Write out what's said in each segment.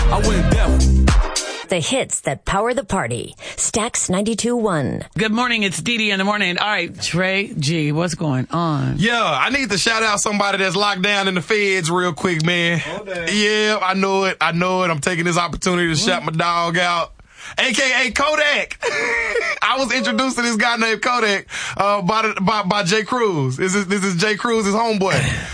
I went deaf. The hits that power the party. Stax 92.1. Good morning. It's Dee Dee in the morning. All right, Trey G, what's going on? Yeah, I need to shout out somebody that's locked down in the feds real quick, man. Yeah, I know it. I'm taking this opportunity to shout my dog out. AKA Kodak. I was introduced to this guy named Kodak by Jay Cruz. This is Jay Cruz's homeboy.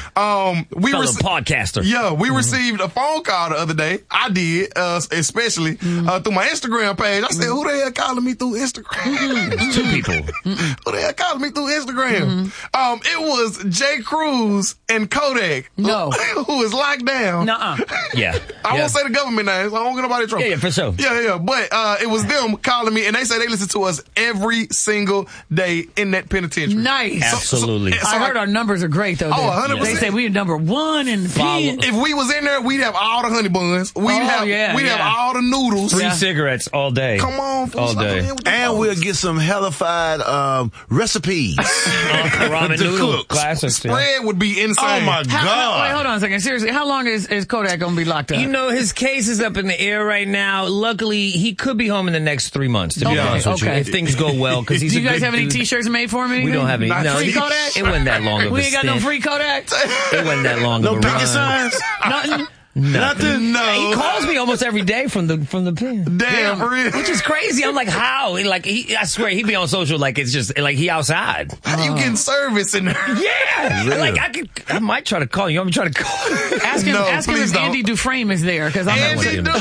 Podcaster. Yeah, we received a phone call the other day. I did, especially through my Instagram page. I said, "Who the hell calling me through Instagram?" Two people. Who the hell calling me through Instagram? It was Jay Cruz and Kodak. No. Who is locked down. Nuh-uh. Yeah. I won't say the government names. I don't get nobody in trouble. Yeah, for sure. Yeah. But it was them calling me, and they say they listen to us every single day in that penitentiary. Nice. Absolutely. I heard our numbers are great, though. 100%. They say we're number one in the pen. If we was in there, we'd have all the honey buns. We'd have all the noodles. Free cigarettes all day. Come on, all day. And we'll get some hellified recipes. Ramen noodle classics. Spread would be insane. Oh, my God. Wait, hold on a second. Seriously, how long is Kodak going to be locked up? You know, his case is up in the air right now. Luckily, he could be home in the next 3 months, to be honest with you, if things go well. Because he's Do you a guys good have any dude. T-shirts made for me? We don't have any. No, free Kodak? It wasn't that long of a We ain't got no stint. free Kodak? It wasn't that long No of a picket run. signs? Nothing? Nothing? No. He calls me almost every day from the pen. Damn, for real. Which is crazy. I'm like, how? I swear, he'd be on social like it's just like he outside. How you getting service in there? Yeah. Really? Like I might try to call you. You want me to try to call you? Ask him please if don't. Andy Dufresne is there, because I'm Andy not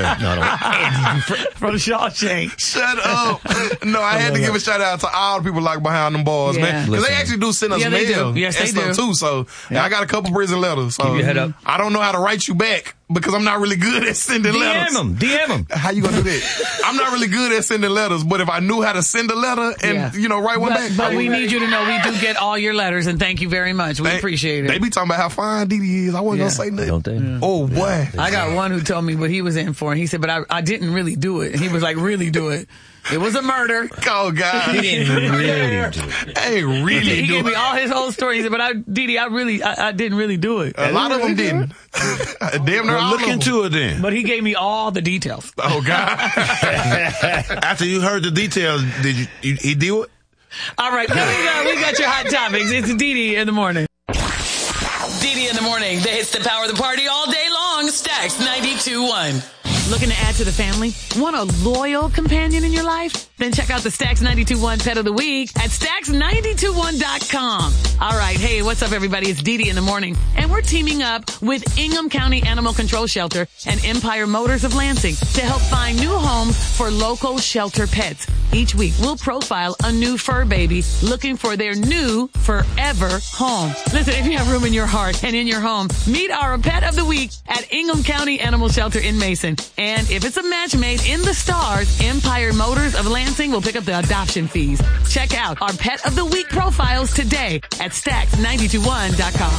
Dufresne. from Shawshank. Shut up. No, I had to give a shout out to all the people like behind them bars, Yeah. man. Because they actually do send us Yeah, they mail do. Yes, and they stuff do. too. So I got a couple prison letters. So Keep your head up. I don't know how to write you back because I'm not really good at sending letters. DM him. How you gonna do that? I'm not really good at sending letters, but if I knew how to send a letter and write one back, But we need you to know we do get all your letters, and thank you very much. We appreciate it. They be talking about how fine Dee Dee is. I wasn't gonna say nothing. Don't they? Yeah. Oh boy. I got one who told me what he was in for, and he said, but I didn't really do it. And he was like, really do it. It was a murder. Oh God. He didn't really do it. I ain't really He do gave me it. all his whole story. He said, but Dee Dee, I didn't really do it. A lot of them didn't. Damn near Well, all look of them. into it then. But he gave me all the details. Oh God. After you heard the details, did he do it? All right, here we go. We got your hot topics. It's Dee Dee in the morning. Dee Dee in the morning. The hits that power the party all day long. Stax 92.1. Looking to add to the family? Want a loyal companion in your life? Then check out the Stax 92.1 Pet of the Week at Stax921.com. All right. Hey, what's up, everybody? It's Dee Dee in the morning. And we're teaming up with Ingham County Animal Control Shelter and Empire Motors of Lansing to help find new homes for local shelter pets. Each week, we'll profile a new fur baby looking for their new forever home. Listen, if you have room in your heart and in your home, meet our Pet of the Week at Ingham County Animal Shelter in Mason. And if it's a match made in the stars, Empire Motors of Lansing will pick up the adoption fees. Check out our Pet of the Week profiles today at Stax921.com.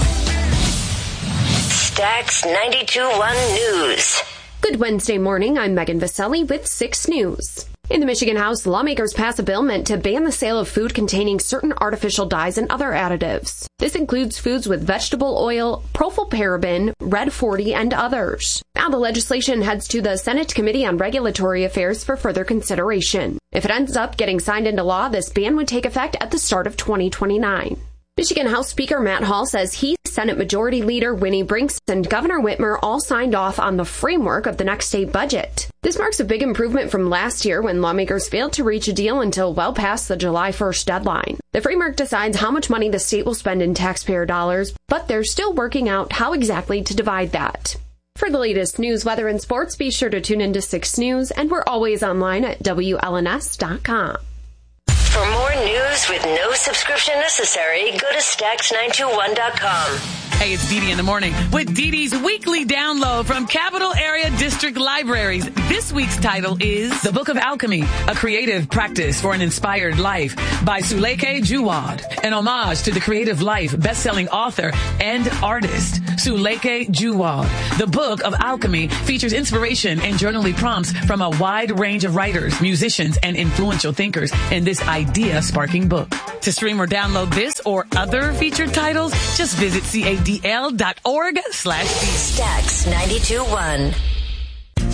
Stax 92.1 News. Good Wednesday morning. I'm Megan Vaselli with 6 News. In the Michigan House, lawmakers pass a bill meant to ban the sale of food containing certain artificial dyes and other additives. This includes foods with vegetable oil, propylparaben, Red 40, and others. Now the legislation heads to the Senate Committee on Regulatory Affairs for further consideration. If it ends up getting signed into law, this ban would take effect at the start of 2029. Michigan House Speaker Matt Hall says he, Senate Majority Leader Winnie Brinks, and Governor Whitmer all signed off on the framework of the next state budget. This marks a big improvement from last year when lawmakers failed to reach a deal until well past the July 1st deadline. The framework decides how much money the state will spend in taxpayer dollars, but they're still working out how exactly to divide that. For the latest news, weather, and sports, be sure to tune into 6 News, and we're always online at WLNS.com. For more news with no subscription necessary, go to Stax921.com. Hey, it's Dee Dee in the morning with Dee Dee's weekly download from Capital Area District Libraries. This week's title is The Book of Alchemy, a creative practice for an inspired life by Suleike Juwad, an homage to the creative life best-selling author and artist Suleike Juwad. The Book of Alchemy features inspiration and journaling prompts from a wide range of writers, musicians, and influential thinkers in this idea-sparking book. To stream or download this or other featured titles, just visit cadl.org/D. Stax 92.1.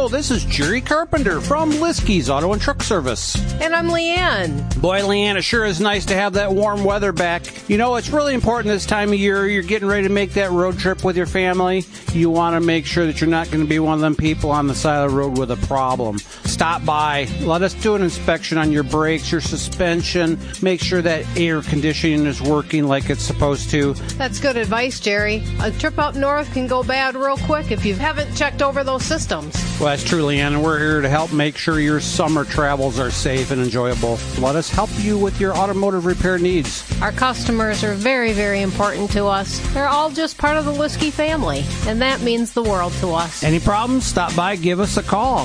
Hello, this is Jerry Carpenter from Liskey's Auto and Truck Service. And I'm Leanne. Boy, Leanne, it sure is nice to have that warm weather back. You know, it's really important this time of year. You're getting ready to make that road trip with your family. You want to make sure that you're not going to be one of them people on the side of the road with a problem. Stop by. Let us do an inspection on your brakes, your suspension. Make sure that air conditioning is working like it's supposed to. That's good advice, Jerry. A trip up north can go bad real quick if you haven't checked over those systems. Well, that's true, Leanne, and we're here to help make sure your summer travels are safe and enjoyable. Let us help you with your automotive repair needs. Our customers are very, very important to us. They're all just part of the Liskey family, and that means the world to us. Any problems? Stop by, give us a call.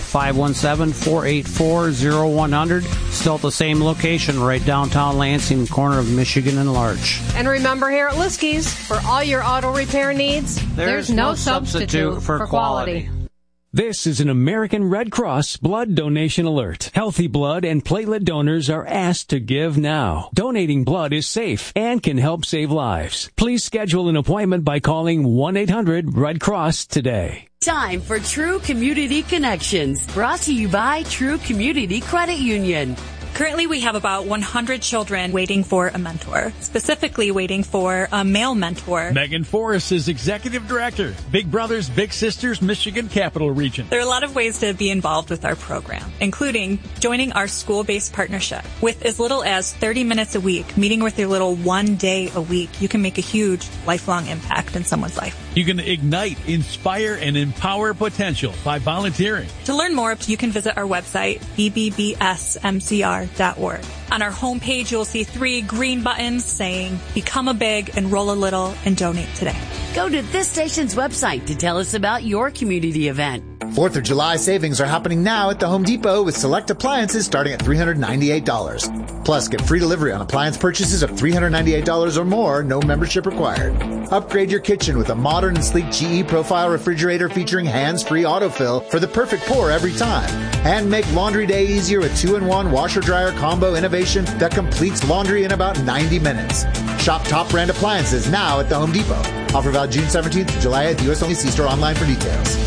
517-484-0100. Still at the same location, right downtown Lansing, corner of Michigan and Larch. And remember, here at Liskey's, for all your auto repair needs, there's no substitute for quality. This is an American Red Cross blood donation alert. Healthy blood and platelet donors are asked to give now. Donating blood is safe and can help save lives. Please schedule an appointment by calling 1-800-RED-CROSS today. Time for True Community Connections, brought to you by True Community Credit Union. Currently, we have about 100 children waiting for a mentor, specifically waiting for a male mentor. Megan Forrest is Executive Director, Big Brothers Big Sisters Michigan Capital Region. There are a lot of ways to be involved with our program, including joining our school-based partnership. With as little as 30 minutes a week, meeting with your little 1 day a week, you can make a huge lifelong impact in someone's life. You can ignite, inspire, and empower potential by volunteering. To learn more, you can visit our website, bbbsmcr.org. On our homepage, you'll see 3 green buttons saying, Become a Big, Enroll a Little, and Donate today. Go to this station's website to tell us about your community event. 4th of July savings are happening now at the Home Depot with select appliances starting at $398. Plus, get free delivery on appliance purchases of $398 or more, no membership required. Upgrade your kitchen with a modern and sleek GE Profile refrigerator featuring hands-free autofill for the perfect pour every time. And make laundry day easier with 2-in-1 washer-dryer combo innovation that completes laundry in about 90 minutes. Shop top brand appliances now at the Home Depot. Offer valid June 17th to July at the US only. See store online for details.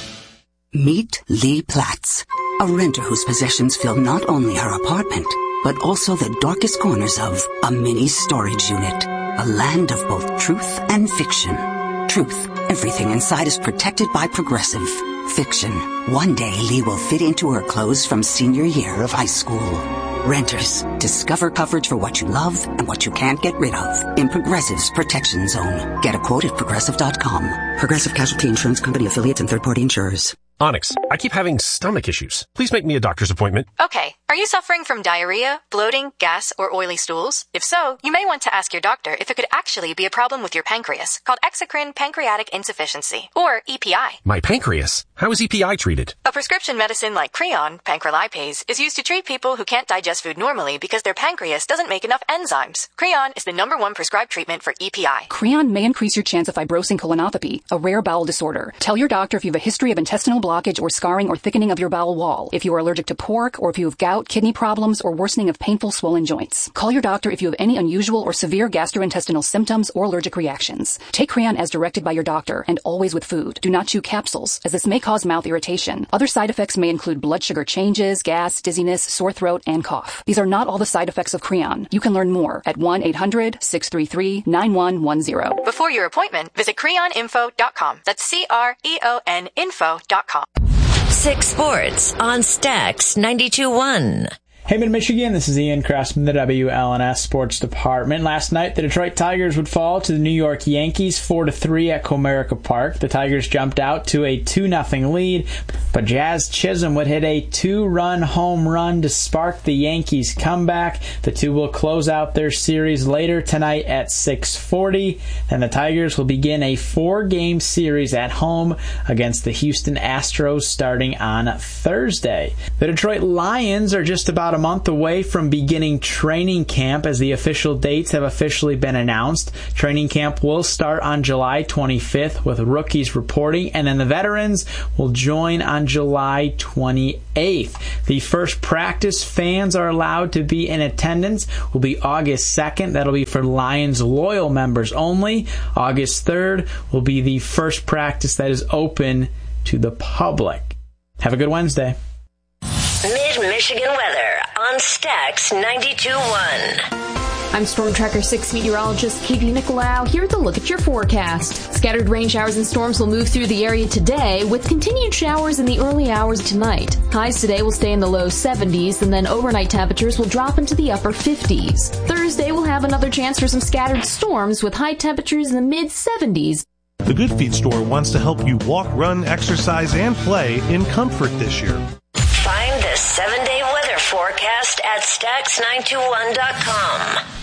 Meet Lee Platts, a renter whose possessions fill not only her apartment, but also the darkest corners of a mini storage unit. A land of both truth and fiction. Truth, everything inside is protected by Progressive. Fiction, one day Lee will fit into her clothes from senior year of high school. Renters, discover coverage for what you love and what you can't get rid of in Progressive's Protection Zone. Get a quote at Progressive.com. Progressive Casualty Insurance Company affiliates and third-party insurers. Onyx, I keep having stomach issues. Please make me a doctor's appointment. Okay. Are you suffering from diarrhea, bloating, gas, or oily stools? If so, you may want to ask your doctor if it could actually be a problem with your pancreas, called exocrine pancreatic insufficiency, or EPI. My pancreas? How is EPI treated? A prescription medicine like Creon, pancrelipase, is used to treat people who can't digest food normally because their pancreas doesn't make enough enzymes. Creon is the #1 prescribed treatment for EPI. Creon may increase your chance of fibrosing colonopathy, a rare bowel disorder. Tell your doctor if you have a history of intestinal blockage or scarring or thickening of your bowel wall, if you are allergic to pork, or if you have gout, kidney problems, or worsening of painful swollen joints. Call your doctor if you have any unusual or severe gastrointestinal symptoms or allergic reactions. Take Creon as directed by your doctor and always with food. Do not chew capsules, as this may cause mouth irritation. Other side effects may include blood sugar changes, gas, dizziness, sore throat, and cough. These are not all the side effects of Creon. You can learn more at 1-800-633-9110. Before your appointment, visit creoninfo.com. That's CREON info.com. 6 Sports on Stax 92.1. Hey, Mid-Michigan, this is Ian Craftsman, the WLNS Sports Department. Last night, the Detroit Tigers would fall to the New York Yankees 4-3 at Comerica Park. The Tigers jumped out to a 2-0 lead, but Jazz Chisholm would hit a 2-run home run to spark the Yankees' comeback. The two will close out their series later tonight at 6:40. Then the Tigers will begin a 4-game series at home against the Houston Astros starting on Thursday. The Detroit Lions are just about a month away from beginning training camp, as the official dates have officially been announced. Training camp will start on July 25th with rookies reporting, and then the veterans will join on July 28th. The first practice fans are allowed to be in attendance will be August 2nd. That'll be for Lions loyal members only. August 3rd will be the first practice that is open to the public. Have a good Wednesday. Mid-Michigan weather on Stax 92.1. I'm Storm Tracker 6 meteorologist Katie Nicolau here with a look at your forecast. Scattered rain showers and storms will move through the area today, with continued showers in the early hours tonight. Highs today will stay in the low 70s, and then overnight temperatures will drop into the upper 50s. Thursday will have another chance for some scattered storms, with high temperatures in the mid-70s. The Good Feet store wants to help you walk, run, exercise, and play in comfort this year. Find the 7-day weather forecast at Stax921.com.